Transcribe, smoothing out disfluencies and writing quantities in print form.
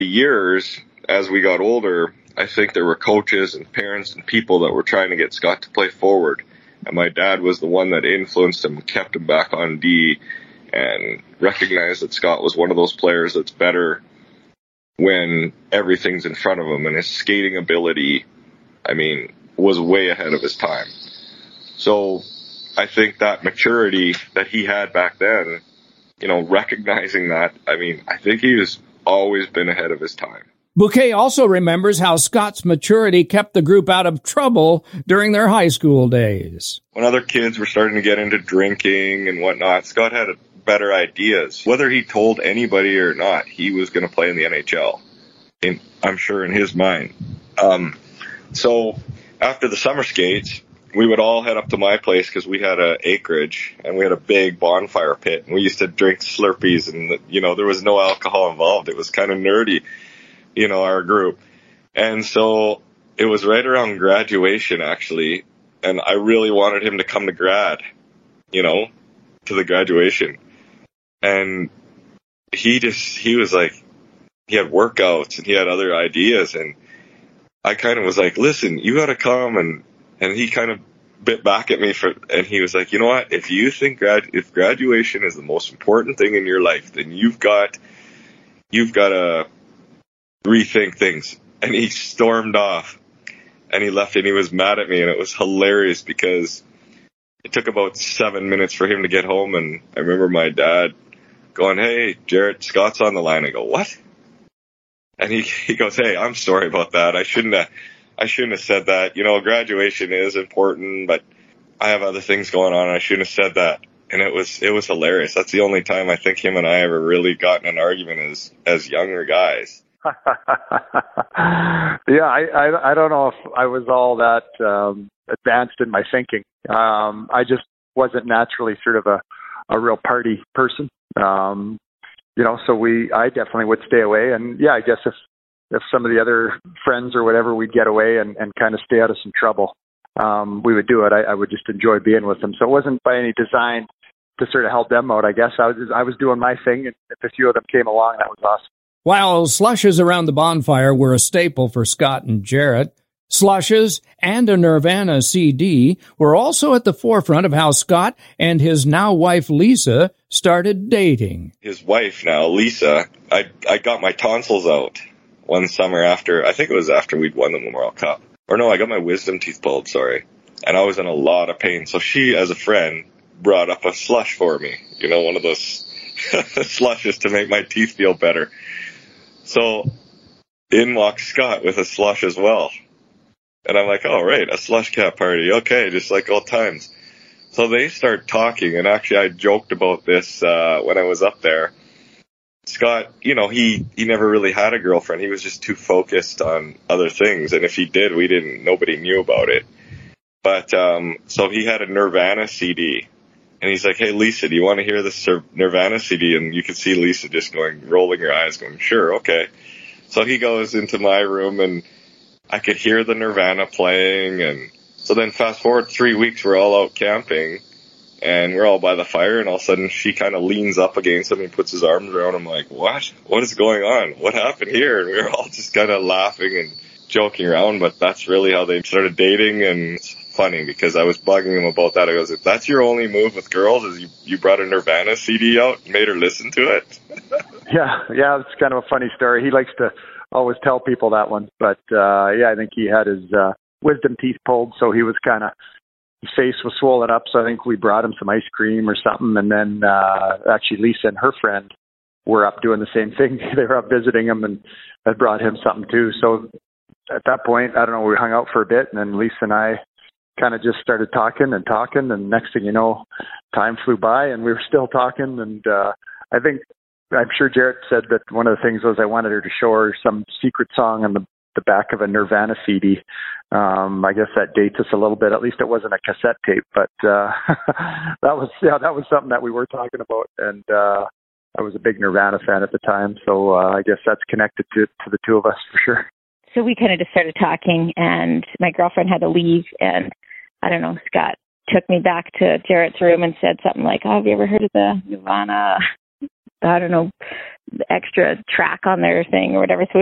the years, as we got older, I think there were coaches and parents and people that were trying to get Scott to play forward. And my dad was the one that influenced him, kept him back on D, and recognized that Scott was one of those players that's better when everything's in front of him. And his skating ability, was way ahead of his time. So I think that maturity that he had back then, recognizing that, I think he has always been ahead of his time. Bouquet also remembers how Scott's maturity kept the group out of trouble during their high school days. When other kids were starting to get into drinking and whatnot, Scott had better ideas. Whether he told anybody or not, he was going to play in the NHL, I'm sure in his mind. So after the summer skates, we would all head up to my place because we had an acreage and we had a big bonfire pit. And we used to drink Slurpees and, there was no alcohol involved. It was kind of nerdy, our group. And so it was right around graduation, actually. And I really wanted him to come to grad, to the graduation. And he was like, he had workouts and he had other ideas. And I kind of was like, listen, you got to come. And he kind of bit back at me and he was like, you know what? If you think if graduation is the most important thing in your life, then you've got to rethink things. And he stormed off and he left and he was mad at me, and it was hilarious because it took about 7 minutes for him to get home. And I remember my dad going, hey, Jarrett, Scott's on the line. I go, what? And he goes, hey, I'm sorry about that. I shouldn't have said that. Graduation is important, but I have other things going on. I shouldn't have said that. And it was hilarious. That's the only time I think him and I ever really got in an argument as younger guys. Yeah, I don't know if I was all that advanced in my thinking. I just wasn't naturally sort of a real party person. So I definitely would stay away. And yeah, I guess if some of the other friends or whatever, we'd get away and kind of stay out of some trouble, we would do it. I would just enjoy being with them. So it wasn't by any design to sort of help them out, I guess. I was doing my thing, and if a few of them came along, that was awesome. While slushes around the bonfire were a staple for Scott and Jarrett, slushes and a Nirvana CD were also at the forefront of how Scott and his now wife Lisa started dating. His wife now, Lisa, I got my tonsils out one summer after we'd won the Memorial Cup. Or no, I got my wisdom teeth pulled, sorry. And I was in a lot of pain. So she, as a friend, brought up a slush for me. One of those slushes to make my teeth feel better. So in walks Scott with a slush as well. And I'm like, oh, right, a slush cat party. Okay, just like old times. So they start talking, and actually I joked about this when I was up there. Scott, he never really had a girlfriend. He was just too focused on other things. And if he did, nobody knew about it. But so he had a Nirvana CD. And he's like, hey, Lisa, do you want to hear this Nirvana CD? And you could see Lisa just rolling her eyes, going, sure, okay. So he goes into my room, and I could hear the Nirvana playing. And so then fast forward 3 weeks, we're all out camping, and we're all by the fire, and all of a sudden she kind of leans up against him and puts his arms around him like, what? What is going on? What happened here? And we were all just kind of laughing and joking around, but that's really how they started dating. And it's funny because I was bugging him about that. I goes, if that's your only move with girls is you brought a Nirvana CD out and made her listen to it? Yeah, it's kind of a funny story. He likes to always tell people that one. But I think he had his wisdom teeth pulled, so he was his face was swollen up, so I think we brought him some ice cream or something. And then actually Lisa and her friend were up doing the same thing. They were up visiting him and had brought him something too. So at that point, I don't know, we hung out for a bit, and then Lisa and I kind of just started talking, and next thing you know, time flew by and we were still talking. And I'm sure Jarrett said that one of the things was I wanted her to show her some secret song on the back of a Nirvana CD. I guess that dates us a little bit. At least it wasn't a cassette tape, but that was something that we were talking about. And I was a big Nirvana fan at the time, so I guess that's connected to the two of us for sure. So we kind of just started talking, and my girlfriend had to leave, and I don't know, Scott took me back to Jarrett's room and said something like, oh, have you ever heard of the Nirvana I don't know, extra track on their thing or whatever. So